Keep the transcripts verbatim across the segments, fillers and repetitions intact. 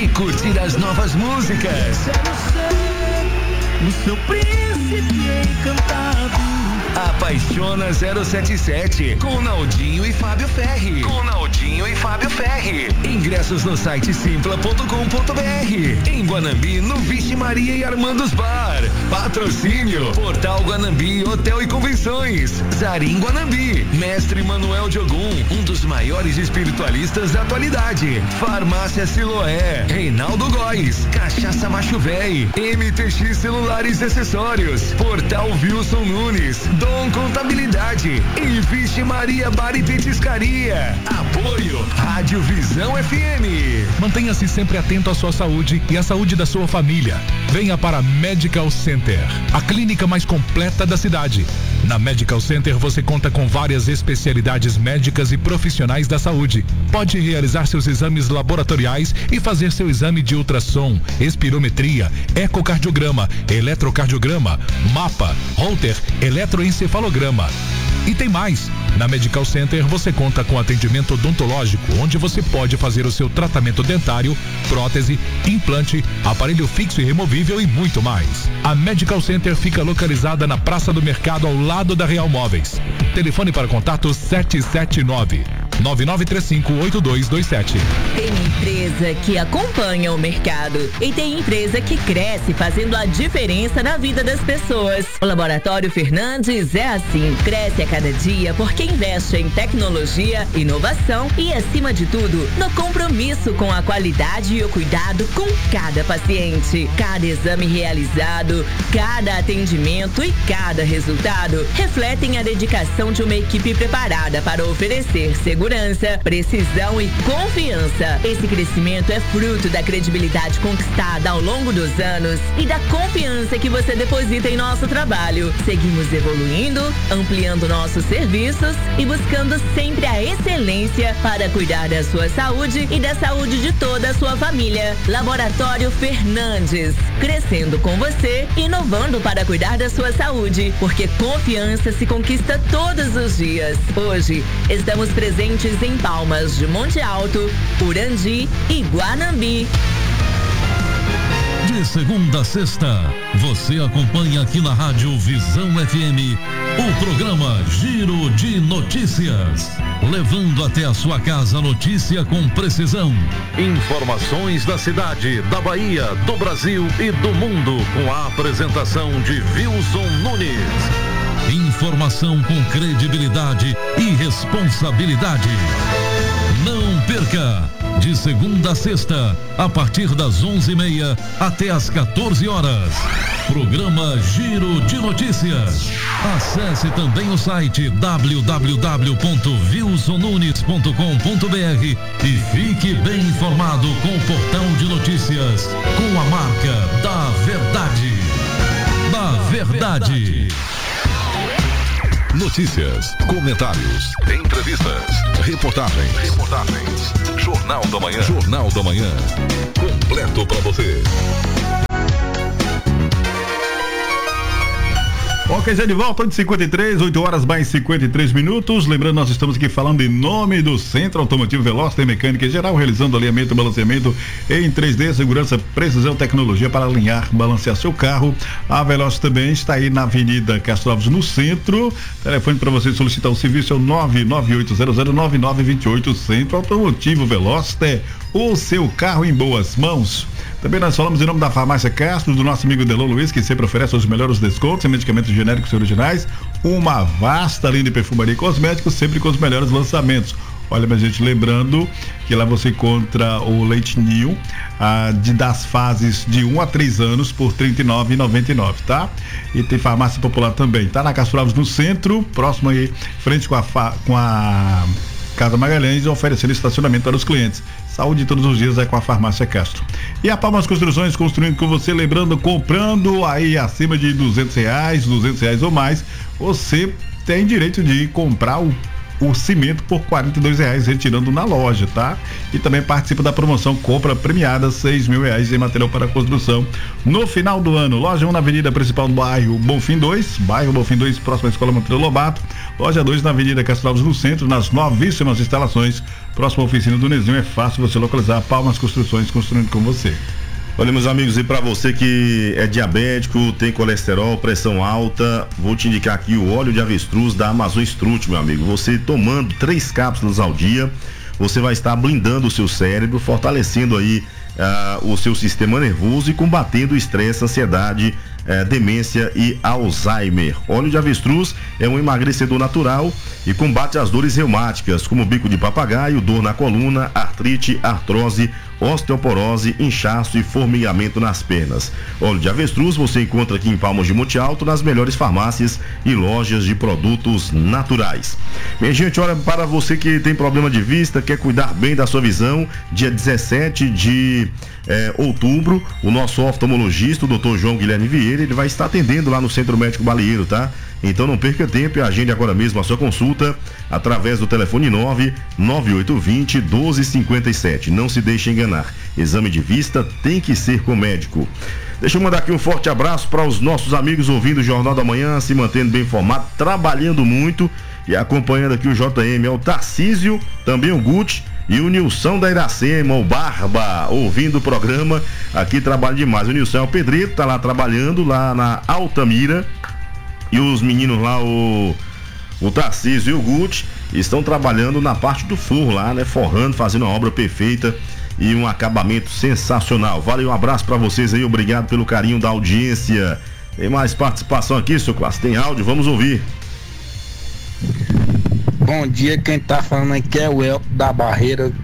e curtir as novas músicas. O seu príncipe encantado. Apaixona zero sete sete com Naldinho e Fábio Ferri. Com Naldinho e Fábio Ferri. Ingressos no site simpla ponto com ponto br. Em Guanambi, no Vixe Maria e Armandos Bar. Patrocínio Portal Guanambi Hotel e Convenções. Zarim Guanambi. Mestre Manuel Diogum, um dos maiores espiritualistas da atualidade. Farmácia Siloé. Reinaldo Góes. Cachaça Macho Véi. M T X Celulares e Acessórios. Portal Wilson Nunes. Dom Contabilidade e Vixe Maria Bar e Petiscaria. Apoio Rádio Visão F M. Mantenha-se sempre atento à sua saúde e à saúde da sua família. Venha para a Medical Center, a clínica mais completa da cidade. Na Medical Center você conta com várias especialidades médicas e profissionais da saúde. Pode realizar seus exames laboratoriais e fazer seu exame de ultrassom, espirometria, ecocardiograma, eletrocardiograma, mapa, Holter, eletroencefalograma. E tem mais. Na Medical Center você conta com atendimento odontológico, onde você pode fazer o seu tratamento dentário, prótese, implante, aparelho fixo e removível e muito mais. A Medical Center fica localizada na Praça do Mercado, ao lado da Real Móveis. Telefone para contato sete sete nove, nove nove três cinco, oito dois dois sete. Tem empresa que acompanha o mercado e tem empresa que cresce fazendo a diferença na vida das pessoas. O Laboratório Fernandes é assim, cresce a cada dia porque investe em tecnologia, inovação e, acima de tudo, no compromisso com a qualidade e o cuidado com cada paciente. Cada exame realizado, cada atendimento e cada resultado refletem a dedicação de uma equipe preparada para oferecer segurança, precisão e confiança. Esse crescimento é fruto da credibilidade conquistada ao longo dos anos e da confiança que você deposita em nosso trabalho. Seguimos evoluindo, ampliando nossos serviços e buscando sempre a excelência para cuidar da sua saúde e da saúde de toda a sua família. Laboratório Fernandes, crescendo com você, inovando para cuidar da sua saúde, porque confiança se conquista todos os dias. Hoje, estamos presentes em Palmas de Monte Alto, Urandi e Guanambi. De segunda a sexta, você acompanha aqui na Rádio Visão F M o programa Giro de Notícias, levando até a sua casa a notícia com precisão. Informações da cidade, da Bahia, do Brasil e do mundo, com a apresentação de Wilson Nunes. Informação com credibilidade e responsabilidade. Não perca! De segunda a sexta, a partir das onze e meia até as quatorze horas. Programa Giro de Notícias. Acesse também o site w w w ponto wilson nunes ponto com ponto b r e fique bem informado com o portal de notícias com a marca da verdade. Da verdade. Notícias, comentários, entrevistas, reportagens, reportagens, Jornal da Manhã, Jornal da Manhã, completo para você. Ok, já de volta, oito e cinquenta e três, oito horas mais cinquenta e três minutos. Lembrando, nós estamos aqui falando em nome do Centro Automotivo Veloster Mecânica em geral, realizando alinhamento e balanceamento em três D, segurança, precisão, tecnologia para alinhar, balancear seu carro. A Veloster também está aí na Avenida Castro Alves, no centro. Telefone para você solicitar o serviço é o nove nove oito zero zero nove nove dois oito. Centro Automotivo Veloster, o seu carro em boas mãos. Também nós falamos em nome da Farmácia Castro, do nosso amigo Delon Luiz, que sempre oferece os melhores descontos em medicamentos genéricos e originais, uma vasta linha de perfumaria e cosméticos, sempre com os melhores lançamentos. Olha, minha gente, lembrando que lá você encontra o Leite Ninho ah, de, das fases de um a três anos por trinta e nove reais e noventa e nove centavos, tá? E tem Farmácia Popular também, tá na Castro Alves, no centro, próximo aí, frente com a, com a Casa Magalhães, oferecendo estacionamento para os clientes. Saúde todos os dias é com a Farmácia Castro. E a Palmas Construções, construindo com você, lembrando, comprando aí acima de duzentos reais, duzentos reais ou mais, você tem direito de comprar o o cimento por quarenta e dois reais, retirando na loja, tá? E também participa da promoção compra premiada, seis mil reais em material para construção. No final do ano, loja um na avenida principal do bairro Bonfim dois, bairro Bonfim dois, próxima à Escola Monteiro Lobato. Loja dois na avenida Castro Alves, no centro, nas novíssimas instalações, próxima à oficina do Nezinho. É fácil você localizar. Palmas Construções, construindo com você. Olha, meus amigos, e para você que é diabético, tem colesterol, pressão alta, vou te indicar aqui o óleo de avestruz da Amazon Strut, meu amigo. Você tomando três cápsulas ao dia, você vai estar blindando o seu cérebro, fortalecendo aí uh, o seu sistema nervoso e combatendo o estresse, ansiedade, uh, demência e Alzheimer. Óleo de avestruz é um emagrecedor natural e combate as dores reumáticas, como bico de papagaio, dor na coluna, artrite, artrose, osteoporose, inchaço e formigamento nas pernas. Óleo de avestruz você encontra aqui em Palmas de Monte Alto, nas melhores farmácias e lojas de produtos naturais. Minha gente, olha, para você que tem problema de vista, quer cuidar bem da sua visão, dia dezessete de eh, outubro, o nosso oftalmologista, o doutor João Guilherme Vieira, ele vai estar atendendo lá no Centro Médico Balieiro, tá? Então não perca tempo e agende agora mesmo a sua consulta através do telefone nove nove oito dois zero um dois cinco sete. Não se deixe enganar. Exame de vista tem que ser com médico. Deixa eu mandar aqui um forte abraço para os nossos amigos ouvindo o Jornal da Manhã, se mantendo bem informado, trabalhando muito e acompanhando aqui o J M. É o Tarcísio, também o Guti e o Nilson da Iracema, o Barba, ouvindo o programa aqui, trabalha demais. O Nilson é o pedreiro, tá lá trabalhando lá na Altamira. E os meninos lá, o, o Tarcísio e o Guti, estão trabalhando na parte do forro lá, né? Forrando, fazendo uma obra perfeita e um acabamento sensacional. Valeu, um abraço pra vocês aí, obrigado pelo carinho da audiência. Tem mais participação aqui, seu Clássico? Tem áudio, vamos ouvir. Bom dia, quem tá falando aqui é o Elton da Barreira.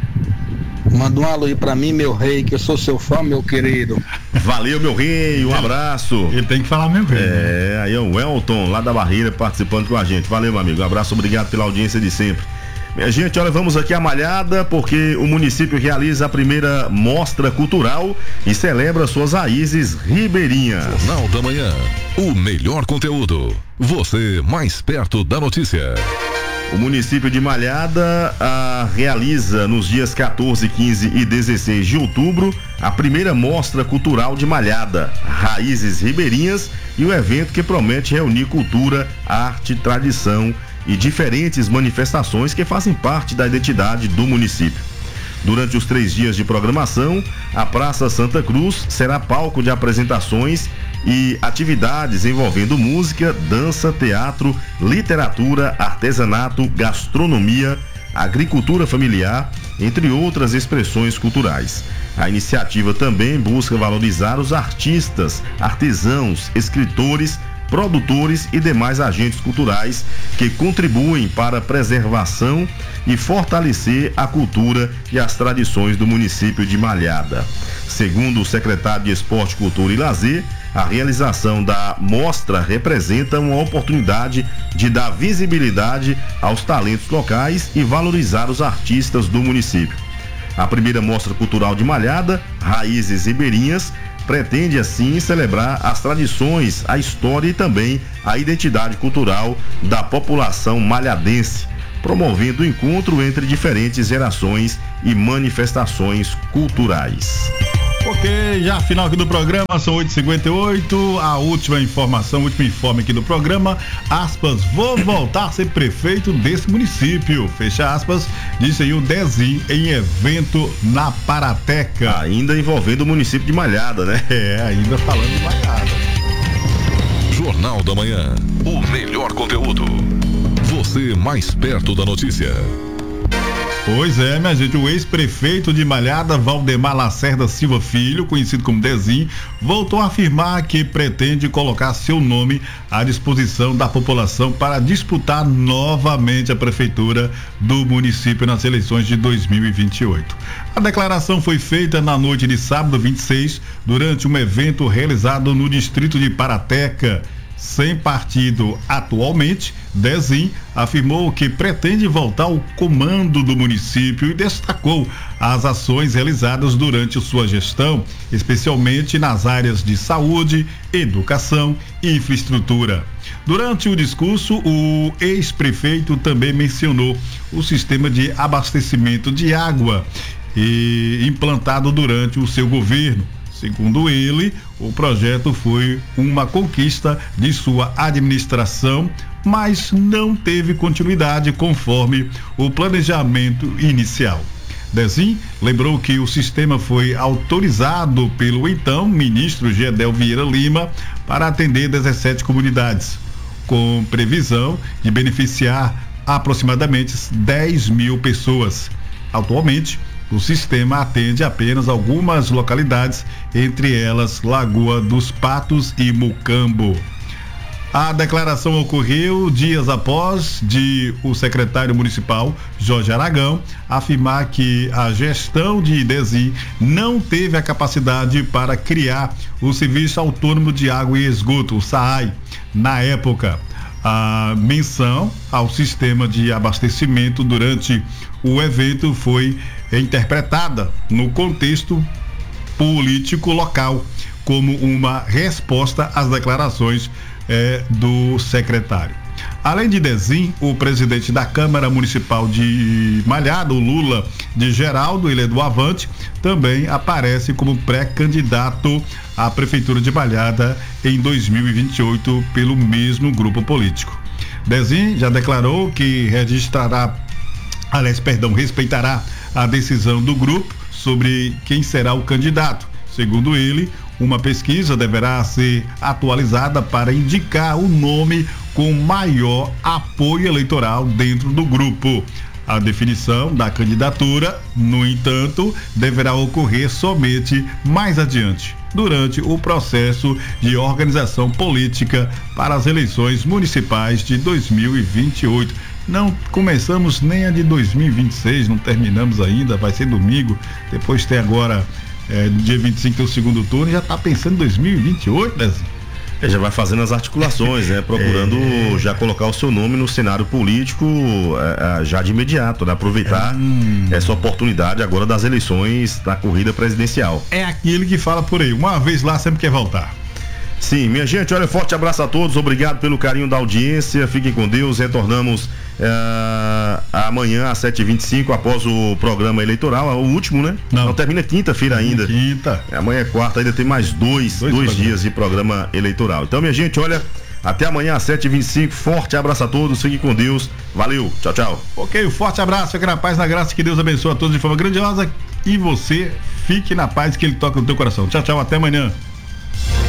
Manda um alô aí pra mim, meu rei, que eu sou seu fã, meu querido. Valeu, meu rei, um abraço. Ele tem que falar meu rei. É, aí é o Elton, lá da Barreira, participando com a gente. Valeu, meu amigo, um abraço, obrigado pela audiência de sempre. Minha gente, olha, vamos aqui à Malhada, porque o município realiza a primeira mostra cultural e celebra suas raízes ribeirinhas. Jornal da Manhã, o melhor conteúdo, você mais perto da notícia. O município de Malhada ah, realiza nos dias quatorze, quinze e dezesseis de outubro a primeira mostra cultural de Malhada, Raízes Ribeirinhas, e o evento que promete reunir cultura, arte, tradição e diferentes manifestações que fazem parte da identidade do município. Durante os três dias de programação, a Praça Santa Cruz será palco de apresentações e atividades envolvendo música, dança, teatro, literatura, artesanato, gastronomia, agricultura familiar, entre outras expressões culturais. A iniciativa também busca valorizar os artistas, artesãos, escritores, produtores e demais agentes culturais que contribuem para a preservação e fortalecer a cultura e as tradições do município de Malhada. Segundo o secretário de Esporte, Cultura e Lazer, a realização da mostra representa uma oportunidade de dar visibilidade aos talentos locais e valorizar os artistas do município. A primeira mostra cultural de Malhada, Raízes Ribeirinhas, pretende assim celebrar as tradições, a história e também a identidade cultural da população malhadense, promovendo o encontro entre diferentes gerações e manifestações culturais. Ok, já final aqui do programa, são oito e cinquenta e oito, a última informação, o último informe aqui do programa, aspas, vou voltar a ser prefeito desse município, fecha aspas, disse aí o Dezinho em evento na Parateca. Ainda envolvendo o município de Malhada, né? É, ainda falando de Malhada. Jornal da Manhã, o melhor conteúdo, você mais perto da notícia. Pois é, minha gente, o ex-prefeito de Malhada, Valdemar Lacerda Silva Filho, conhecido como Dezinho, voltou a afirmar que pretende colocar seu nome à disposição da população para disputar novamente a prefeitura do município nas eleições de dois mil e vinte e oito. A declaração foi feita na noite de sábado vinte e seis, durante um evento realizado no distrito de Parateca. Sem partido atualmente, Dezinho afirmou que pretende voltar ao comando do município e destacou a as ações realizadas durante sua gestão, especialmente nas áreas de saúde, educação e infraestrutura. Durante o discurso, o ex-prefeito também mencionou o sistema de abastecimento de água e implantado durante o seu governo. Segundo ele, o projeto foi uma conquista de sua administração, mas não teve continuidade conforme o planejamento inicial. Dezim lembrou que o sistema foi autorizado pelo então ministro Gedel Vieira Lima para atender dezessete comunidades, com previsão de beneficiar aproximadamente dez mil pessoas. Atualmente, o sistema atende apenas algumas localidades, entre elas Lagoa dos Patos e Mucambo. A declaração ocorreu dias após de o secretário municipal Jorge Aragão afirmar que a gestão de Dezim não teve a capacidade para criar o Serviço Autônomo de Água e Esgoto, o SAAI, na época. A menção ao sistema de abastecimento durante o evento foi interpretada no contexto político local como uma resposta às declarações eh, do secretário. Além de Dezim, o presidente da Câmara Municipal de Malhada, o Lula de Geraldo, ele é do Avante, também aparece como pré-candidato à Prefeitura de Malhada em dois mil e vinte e oito pelo mesmo grupo político. Dezim já declarou que registrará, aliás, perdão, respeitará a decisão do grupo sobre quem será o candidato. Segundo ele, uma pesquisa deverá ser atualizada para indicar o nome com maior apoio eleitoral dentro do grupo. A definição da candidatura, no entanto, deverá ocorrer somente mais adiante, durante o processo de organização política para as eleições municipais de dois mil e vinte e oito. Não começamos nem a de dois mil e vinte e seis, não terminamos ainda, vai ser domingo, depois tem agora, é, dia vinte e cinco tem o segundo turno, já está pensando em dois mil e vinte e oito, né? É, já vai fazendo as articulações, né? Procurando é... já colocar o seu nome no cenário político é, já de imediato, né? Aproveitar hum... essa oportunidade agora das eleições da corrida presidencial. É aquele que fala por aí, uma vez lá sempre quer voltar. Sim, minha gente, olha, forte abraço a todos, obrigado pelo carinho da audiência, fiquem com Deus, retornamos é, amanhã às sete e vinte e cinco após o programa eleitoral, o último, né? Não, Não termina quinta-feira ainda. Quinta. Amanhã é quarta, ainda tem mais dois, dois, dois dias de programa eleitoral. Então, minha gente, olha, até amanhã às sete e vinte e cinco, forte abraço a todos, fiquem com Deus, valeu, tchau, tchau. Ok, um forte abraço, fique na paz, na graça, que Deus abençoe a todos de forma grandiosa e você fique na paz que Ele toca no teu coração. Tchau, tchau, até amanhã.